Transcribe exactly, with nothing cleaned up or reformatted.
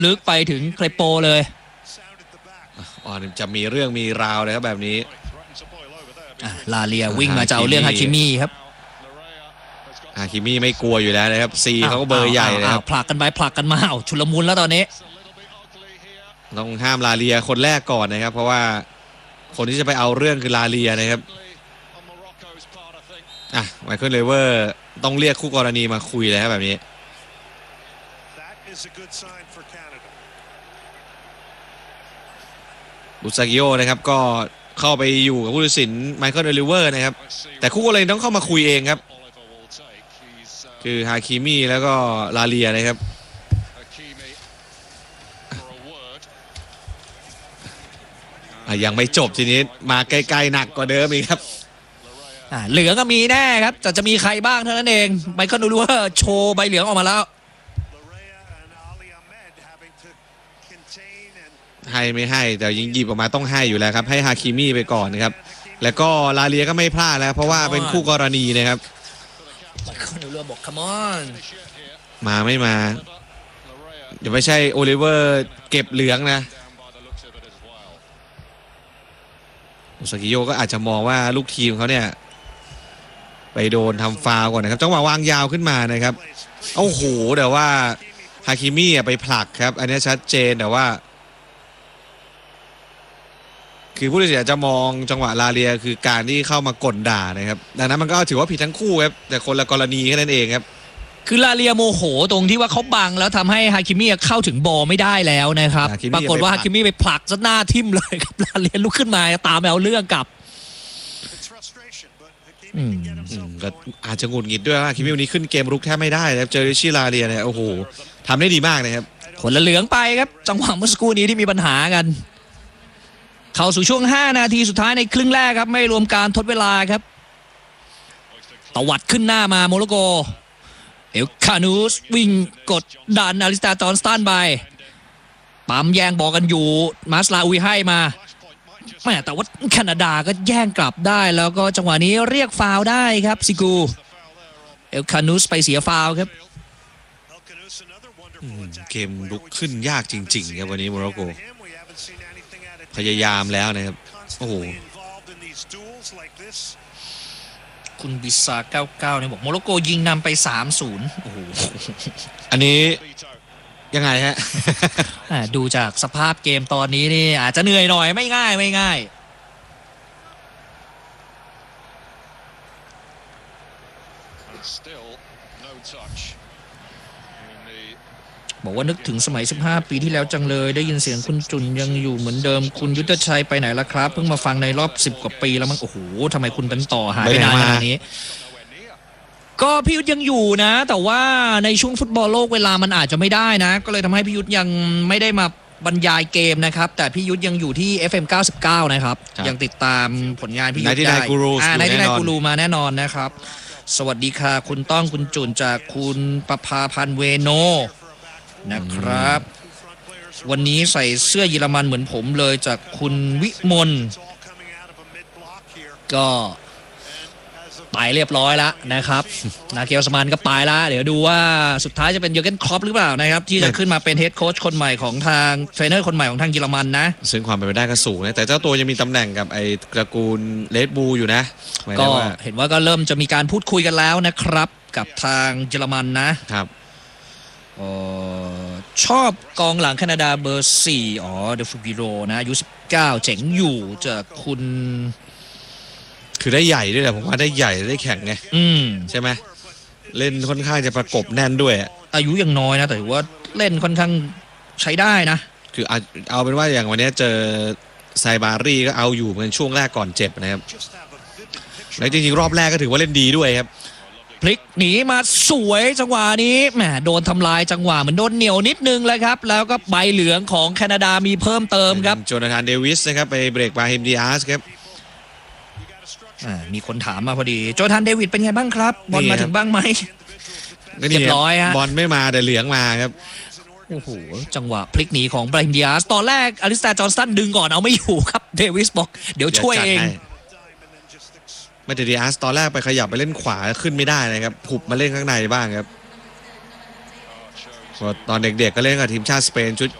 ลึกไปถึงเครโปเลยอ๋อจะมีเรื่องมีราวเลยครับแบบนี้ลาเลียวิ่งมาจะเอาเรื่องฮาคิมิครับฮาคิมิไม่กลัวอยู่แล้วนะครับซีเขาก็เบอร์ใหญ่เลยครับผลักกันไปผลักกันมาเอาชุลมุนแล้วตอนนี้ต้องห้ามลาเลียคนแรกก่อนนะครับเพราะว่าคนที่จะไปเอาเรื่องคือลาเลียนะครับอ่ะไมเคิลเลเวอร์ต้องเรียกคู่กรณีมาคุยเลยครับแบบนี้บุซากิโอนะครับก็เข้าไปอยู่กับผู้ตัดสินไมเคิลเลเวอร์นะครับแต่คู่กรณีต้องเข้ามาคุยเองครับคือฮาคิมิแล้วก็ลาเลียนะครับยังไม่จบทีนี้มาใกล้ๆหนักกว่าเดิมอีกครับเหลืองก็มีแน่ครับแต่จะมีใครบ้างเท่านั้นเองไมเคิลเลเวอร์โชว์ใบเหลืองออกมาแล้วให้ไม่ให้แต่ยิงหยิบออกมาต้องให้อยู่แล้วครับให้ฮาคิมิไปก่อนนะครับแล้วก็ลาเลียก็ไม่พลาดแล้วเพราะว่าเป็นคู่กรณีนะครับคนเรือบอก come on มาไม่มาเดี๋ยวไม่ใช่โอลิเวอร์เก็บเหลืองนะอุซากิโยก็อาจจะมองว่าลูกทีมเขาเนี่ยไปโดนทำฟาวก่อนนะครับจังหวะวางยาวขึ้นมานะครับโอ้โหแต่ว่าฮาคิมิไปผลักครับอันนี้ชัดเจนแต่ว่าคือผู้ตัดสินจะมองจังหวะลาเลียคือการที่เข้ามากดด่านะครับดังนั้นมันก็ถือว่าผิดทั้งคู่ครับแต่คนละกรณีแค่นั้นเองครับคือลาเลียโมโหตรงที่ว่าเขาบังแล้วทำให้ฮาคิมิเข้าถึงบอลไม่ได้แล้วนะครับปรากฏว่าฮาคิมิไปผลักซะหน้าทิ่มเลยครับลาเลียลุกขึ้นมาตามไปเอาเรื่องกลับอืมก็อาจจะหงุดหงิดด้วยว่าฮาคิมิวันนี้ขึ้นเกมรุกแทบไม่ได้นะครับเจอริชิลาเลียเนี่ยโอ้โหทำได้ดีมากนะครับคนละเหลืองไปครับจังหวะเมื่อสักครู่นี้ที่มีปัญหากันเข้าสู่ช่วงห้านาทีสุดท้ายในครึ่งแรกครับไม่รวมการทดเวลาครับตวัดขึ้นหน้ามาโมร็อกโกเอลคานูสวิ่งกดดันอาริสตาจอนสตันไปปั๊มแย่งบอลกันอยู่มาสลาอุยให้มาแม่แต่ว่าแคนาดาก็แย่งกลับได้แล้วก็จังหวะนี้เรียกฟาวล์ได้ครับซิกูเอลคานูสไปเสียฟาวล์ครับเกมลุกขึ้นยากจริงๆครับวันนี้โมร็อกโกพยายามแล้วนะครับโอ้โหคุณบิซาเก้าสิบเก้าเนี่ยบอกโมร็อกโกยิงนำไป สามศูนย์ โอ้โหอันนี้ยังไงฮะดูจากสภาพเกมตอนนี้นี่อาจจะเหนื่อยหน่อยไม่ง่ายไม่ง่ายบอกว่านึกถึงสมัยสิบห้าปีที่แล้วจังเลยได้ยินเสียงคุณจุนยังอยู่เหมือนเดิมคุณยุทธชัยไปไหนล่ะครับเพิ่งมาฟังในรอบสิบกว่าปีแล้วมั้งโอ้โหทำไมคุณเป็นต่อหายไปนานขนาดนี้ก็พี่ยุทธยังอยู่นะแต่ว่าในช่วงฟุตบอลโลกเวลามันอาจจะไม่ได้นะก็เลยทำให้พี่ยุทธยังไม่ได้มาบรรยายเกมนะครับแต่พี่ยุทธยังอยู่ที่ เอฟ เอ็ม เก้าสิบเก้านะครับยังติดตามผลงานพี่ยุทธได้ในที่ได้กูรูมาแน่นอนนะครับสวัสดีค่ะคุณต้องคุณจุนจากคุณประภาพันธ์เวโนนะครับวันนี้ใส่เสื้อเยอรมันเหมือนผมเลยจากคุณวิมลก็ไปเรียบร้อยแล้วนะครับนาเกลสมานก็ไปแล้วเดี๋ยวดูว่าสุดท้ายจะเป็นเยอร์เกนคล็อปหรือเปล่านะครับที่จะขึ้นมาเป็นเฮดโค้ชคนใหม่ของทางเทรนเนอร์คนใหม่ของทางเยอรมันนะซึ่งความเป็นไปได้ก็สูงนะแต่เจ้าตัวยังมีตำแหน่งกับไอ้ตระกูลเลดบูอยู่นะก็เห็นว่าก็เริ่มจะมีการพูดคุยกันแล้วนะครับกับทางเยอรมันนะครับชอบกองหลังแคนาดาเบอร์สี่อ๋อเดฟูกิโรนะอายุสิบเก้าเจ๋งอยู่จากคุณคือได้ใหญ่ด้วยแหละผมว่าได้ใหญ่ได้แข็งไงใช่ไหมเล่นค่อนข้างจะประกบแน่นด้วยอายุยังน้อยนะแต่ว่าเล่นค่อนข้างใช้ได้นะคือเอาเอาเป็นว่าอย่างวันนี้เจอไซบารี่ก็เอาอยู่เหมือนช่วงแรกก่อนเจ็บนะครับแล้วจริงๆรอบแรกก็ถือว่าเล่นดีด้วยครับพลิกหนีมาสวยจังหวะนี้แหมโดนทำลายจังหวะเหมือนโดนเหนียวนิดนึงเลยครับแล้วก็ใบเหลืองของแคนาดามีเพิ่มเติมครับโจนาธานเดวิสนะครับไปเบรกบาฮิมดิอาสครับมีคนถามมาพอดีโจนาธานเดวิดเป็นไงบ้างครับบอลมาถึงบ้างไหมเรียบร้อยฮะบอลไม่มาแต่เหลืองมาครับโอ้โหจังหวะพลิกหนีของบาฮิมดิอาสตอนแรกอลิสตาจอห์นสันดึงก่อนเอาไม่อยู่ครับเดวิสบอกเดี๋ยวช่วยเองมาเดดิอาสตอนแรกไปขยับไปเล่นขวาขึ้นไม่ได้นะครับผุบมาเล่นข้างในบ้างครับก็ตอนเด็กๆก็เล่นกับทีมชาติสเปนชุด